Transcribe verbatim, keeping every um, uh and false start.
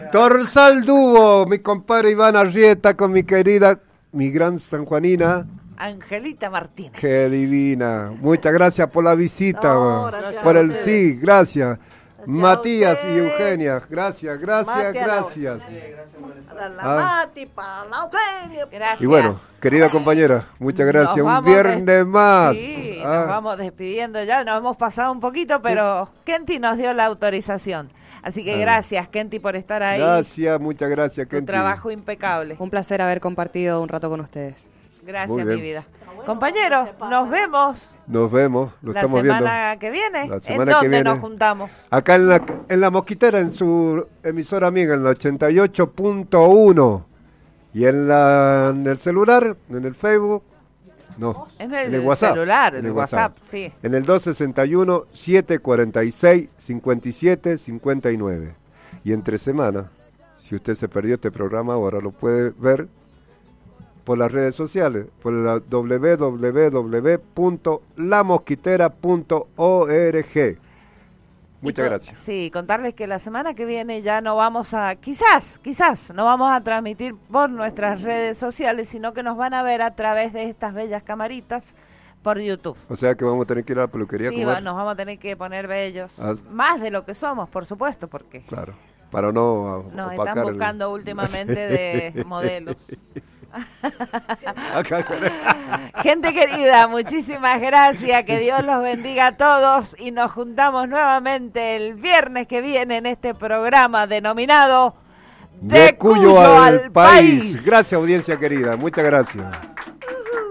Torsal Dúo, mi compadre Iván Arrieta con mi querida, mi gran sanjuanina. Angelita Martínez. Qué divina. Muchas gracias por la visita. No, gracias por a el ustedes. sí, gracias. Gracias Matías a y ustedes. Eugenia, gracias, gracias, Mate a la- gracias. Para la Ah. Mati, para la Eugenia. Gracias. Y bueno, querida compañera, muchas gracias. Nos Un vamos viernes des- más. Sí, Ah. nos vamos despidiendo ya. Nos hemos pasado un poquito, pero Kenty nos dio la autorización. Así que Ah. gracias, Kenty, por estar ahí. Gracias, muchas gracias, Tu Kenty. trabajo impecable. Un placer haber compartido un rato con ustedes. Gracias, Muy mi bien. vida. Compañeros, nos vemos Nos vemos, lo la estamos semana viendo. que viene. La ¿En semana que dónde viene. nos juntamos? Acá en la, en la Mosquitera, en su emisora amiga, en la ochenta y ocho punto uno. Y en, la, en el celular, en el Facebook, no, En el, en el WhatsApp. celular, en el WhatsApp, sí. En el dos sesenta y uno, setecientos cuarenta y seis, cincuenta y siete cincuenta y nueve. Y entre semana, si usted se perdió este programa, ahora lo puede ver por las redes sociales, por la doble u doble u doble u punto la mosquitera punto org. Muchas Y con- gracias. Sí, contarles que la semana que viene ya no vamos a, quizás, quizás, no vamos a transmitir por nuestras redes sociales, sino que nos van a ver a través de estas bellas camaritas por YouTube. O sea que vamos a tener que ir a la peluquería a Sí, comer. va- nos vamos a tener que poner bellos, Ah. más de lo que somos, por supuesto, porque Claro, para no a- nos opacar están el- buscando últimamente de modelos. Acá con el- Gente querida, muchísimas gracias, que Dios los bendiga a todos y nos juntamos nuevamente el viernes que viene en este programa denominado De Cuyo al país. Gracias, audiencia querida. Muchas gracias.